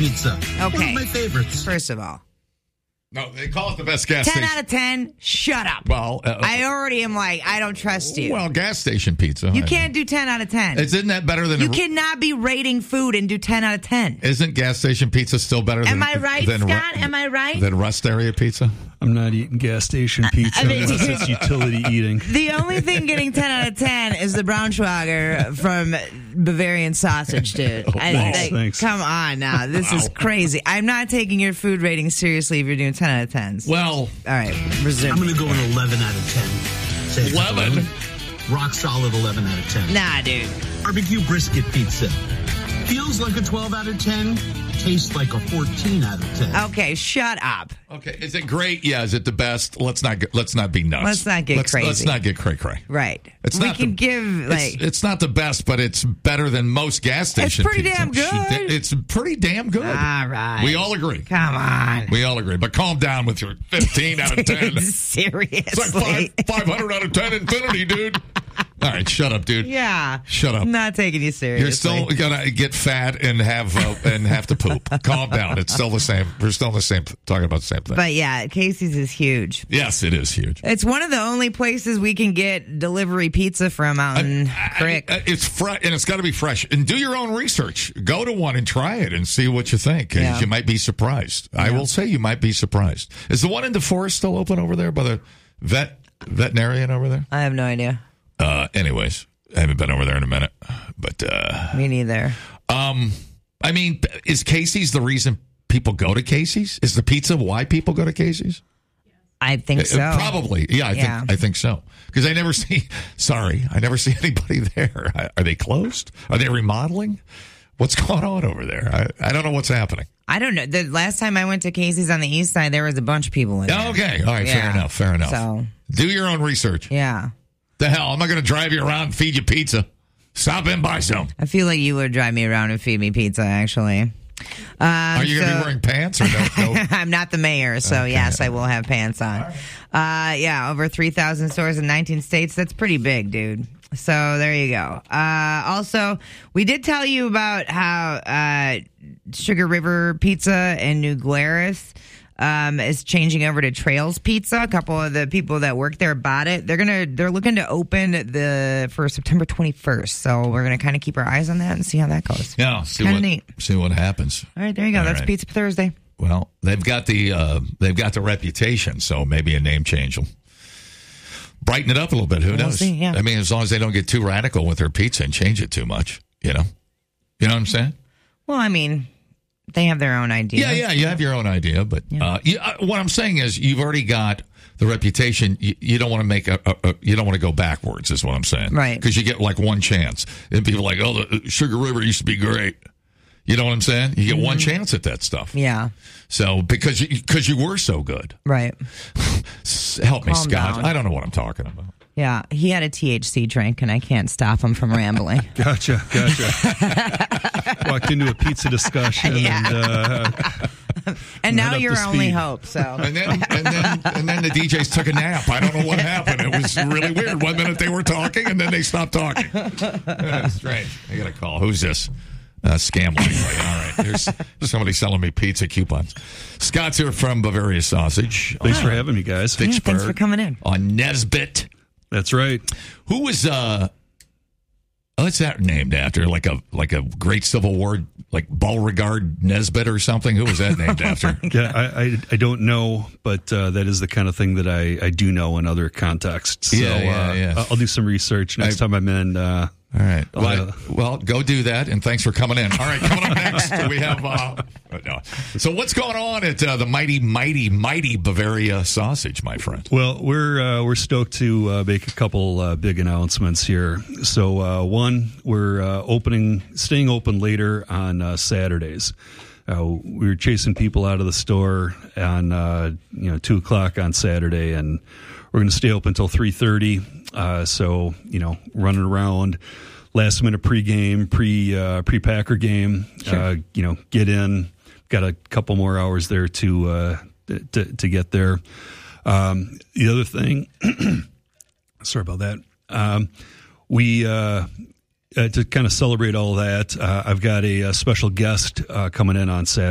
pizza. Okay. One of my favorites. First of all, No, they call it the best gas 10 station. out of 10, shut up. Well, I already am like, I don't trust you. Well, gas station pizza. You can't do 10 out of 10. Isn't that better than You cannot be rating food and do 10 out of 10. Isn't gas station pizza still better than Am I right, Scott? Am I right? Than rust area pizza? I'm not eating gas station pizza unless it's utility eating. The only thing getting 10 out of 10 is the Braunschweiger from Bavarian Sausage, dude. Thanks. Come on now. This is crazy. I'm not taking your food rating seriously if you're doing 10 out of 10s. Well, all right, resume. I'm going to go an 11 out of 10. Say it's 11? Rock solid 11 out of 10. Nah, dude. Barbecue brisket pizza. Feels like a 12 out of 10. Tastes like a 14 out of 10. Okay, shut up. okay, is it great? Yeah, is it the best? Let's not be nuts. Let's not get crazy. Let's not get cray-cray. Right. It's we not can the- give, like... It's not the best, but it's better than most gas station pretty pizza. damn good. It's pretty damn good. All right. We all agree. Come on. We all agree. But calm down with your 15 out of 10. Seriously. It's like 500 out of 10 infinity, dude. All right, shut up, dude. Yeah. Shut up. I'm not taking you seriously. You're still gonna get fat and have to poop. Calm down. It's still the same. We're still the same. Talking about the same thing. But yeah, Casey's is huge. Yes, it is huge. It's one of the only places we can get delivery pizza from out in Crick. It's fresh, and it's got to be fresh. And do your own research. Go to one and try it and see what you think. 'Cause Yeah. you might be surprised. I will say you might be surprised. Is the one in DeForest still open over there by the veterinarian over there? I have no idea. Anyways, I haven't been over there in a minute. But Me neither. I mean, is Casey's the reason people go to Casey's? Is the pizza why people go to Casey's? I think so. Probably. Yeah, I think so. Because I never see anybody there. Are they closed? Are they remodeling? What's going on over there? I don't know what's happening. I don't know. The last time I went to Casey's on the east side, there was a bunch of people in there. Okay. All right. Yeah. Fair enough. So, do your own research. yeah. The hell? I'm not going to drive you around and feed you pizza. Stop in, buy some. I feel like you would drive me around and feed me pizza, actually. Are you going to be wearing pants or no? I'm not the mayor, so yes, I will have pants on. Yeah, over 3,000 stores in 19 states. That's pretty big, dude. So there you go. Also, we did tell you about how Sugar River Pizza in New Glarus is changing over to Trails Pizza. A couple of the people that work there bought it. They're looking to open for September 21st. So we're gonna kind of keep our eyes on that and see how that goes. Yeah, see what happens. All right, there you go. That's right. Pizza Thursday. Well, they've got the reputation, so maybe a name change will brighten it up a little bit. Who knows? See, yeah. I mean, as long as they don't get too radical with their pizza and change it too much, you know what I'm saying? Well, I mean, they have their own idea. Yeah, you have your own idea, but what I'm saying is you've already got the reputation. You don't want to make you don't want to go backwards, is what I'm saying, right? Because you get like one chance, and people are like, oh, the Sugar River used to be great. You know what I'm saying? You get one chance at that stuff. Yeah. So because you were so good, right? Help me, Calm Scott. down. I don't know what I'm talking about. Yeah, he had a THC drink, and I can't stop him from rambling. Gotcha. Walked into a pizza discussion And now up you're to our only speed. hope. So And then the DJs took a nap. I don't know what happened. It was really weird. 1 minute they were talking, and then they stopped talking. That's strange. I got a call. Who's this? Scam likely. All right. There's somebody selling me pizza coupons. Scott's here from Bavaria Sausage. Thanks for having me, guys. thanks for coming in. On Nesbitt. That's right. Who was what's that named after? Like a great Civil War, like Beauregard Nesbitt or something? Who was that named after? Yeah, I don't know, but that is the kind of thing that I do know in other contexts. So Yeah. I'll do some research next time I'm in. All right. Well, go do that, and thanks for coming in. All right, coming up next, we have... So what's going on at the mighty Bavaria Sausage, my friend? Well, we're stoked to make a couple big announcements here. So one, we're staying open later on Saturdays. We were chasing people out of the store on 2:00 on Saturday, and we're going to stay open until 3:30. So running around, last minute pregame, pre-Packer game. Sure. Get in. Got a couple more hours there to get there. The other thing, sorry about that. We to kind of celebrate all that, I've got a special guest coming in on Saturday.